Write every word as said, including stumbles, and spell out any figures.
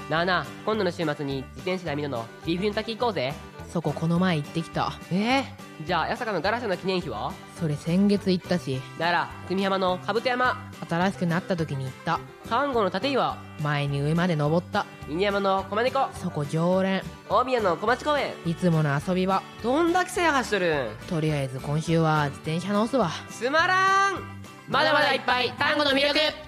なあなあ、今度の週末に自転車で網野のビーフン炊き行こうぜ。 そここの前行ってきた。 えー、じゃあ八坂のガラスの記念碑は？ それ先月行ったし。 なら住山の兜山、 新しくなった時に行った。 看護の立岩、 前に上まで登った。 犬山の駒猫、 そこ常連。 大宮の小町公園、 いつもの遊び場。 どんだけ制覇しとるん？ とりあえず今週は自転車直すわ。 つまらん。まだまだいっぱい単語の魅力。